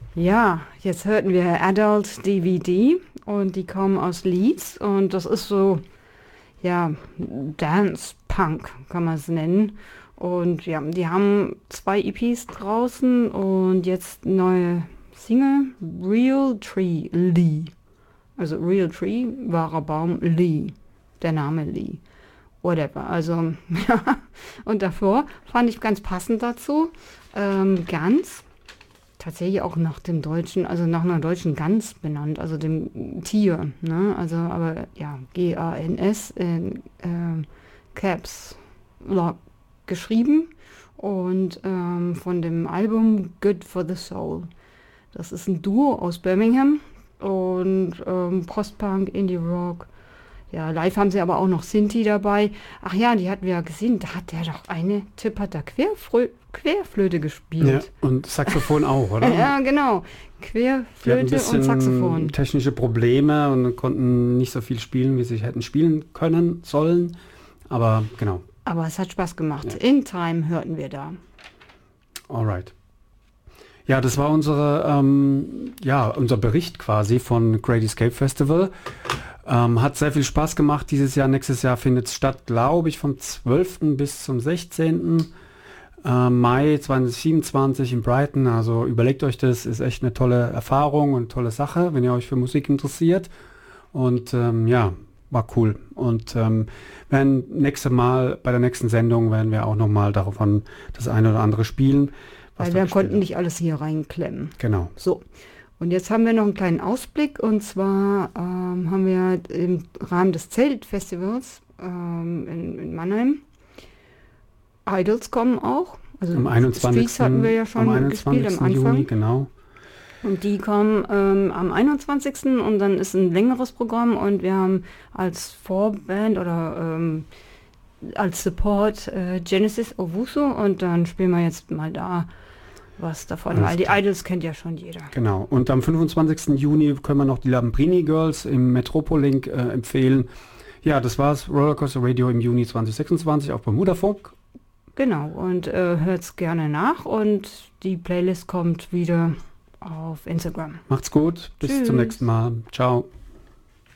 Ja, jetzt hörten wir Adult DVD und die kommen aus Leeds und das ist so, ja, Dance Punk kann man es nennen. Und ja, die haben 2 EPs draußen und jetzt neue Single, Real Tree Lee. Also Real Tree, wahrer Baum, Lee. Der Name Lee. Whatever. Also, ja. Und davor fand ich ganz passend dazu, Gans. Tatsächlich auch nach dem deutschen, also nach einer deutschen Gans benannt, also dem Tier, ne? Also, aber ja, Gans in Caps Lock geschrieben und von dem Album Good for the Soul. Das ist ein Duo aus Birmingham und Post-Punk, Indie-Rock. Ja, live haben sie aber auch noch Sinti dabei. Ach ja, die hatten wir ja gesehen. Da hat der doch eine Typ hat da Querflöte Ja, gespielt. und Saxophon auch, oder? Ja, genau. Die hatten ein Querflöte und Saxophon. bisschen technische Probleme und konnten nicht so viel spielen, wie sie hätten spielen können, sollen. Aber genau, Aber es hat Spaß gemacht. ja, In Time hörten wir da. alright. Ja, das war unser Bericht quasi von Great Escape Festival. Hat sehr viel Spaß gemacht dieses Jahr. Nächstes Jahr findet es statt, glaube ich, vom 12. bis zum 16. Mai 2027 in Brighton. Also überlegt euch das, ist echt eine tolle Erfahrung und tolle Sache, wenn ihr euch für Musik interessiert. Und ja, war cool. Und nächstes Mal, bei der nächsten Sendung, werden wir auch nochmal davon das eine oder andere spielen. Weil da wir gespielt konnten wird. nicht alles hier reinklemmen. Genau. So, und jetzt haben wir noch einen kleinen Ausblick. Und zwar haben wir im Rahmen des Zeltfestivals in Mannheim, Idols kommen auch. Also Am 21. Streets hatten wir ja am schon 21. gespielt am Anfang. Juni, genau. Und die kommen am 21. und dann ist ein längeres Programm und wir haben als Vorband oder als Support Genesis Owusu und dann spielen wir jetzt mal da was davon, Alles weil die klar. Idols kennt ja schon jeder. Genau. Und am 25. Juni können wir noch die Lambrini Girls im Metropolilink empfehlen. Ja, das war's. Rollercoaster Radio im Juni 2026 auf Bermudafunk. Genau, und hört's gerne nach und die Playlist kommt wieder auf Instagram. Macht's gut. Bis zum Tschüss. nächsten Mal. Ciao.